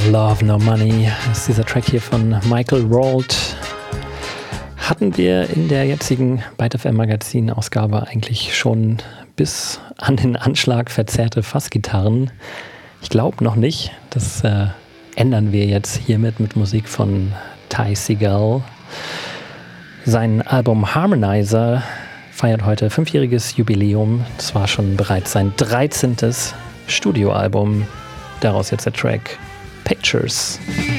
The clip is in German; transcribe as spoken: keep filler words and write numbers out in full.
Love No Money ist dieser Track hier von Michael Rold. Hatten wir in der jetzigen Byte F M Magazin Ausgabe eigentlich schon bis an den Anschlag verzerrte Fassgitarren? Ich glaube noch nicht. Das äh, ändern wir jetzt hiermit mit Musik von Ty Segall. Sein Album Harmonizer feiert heute fünfjähriges Jubiläum. Das war schon bereits sein dreizehntes Studioalbum. Daraus jetzt der Track Pictures.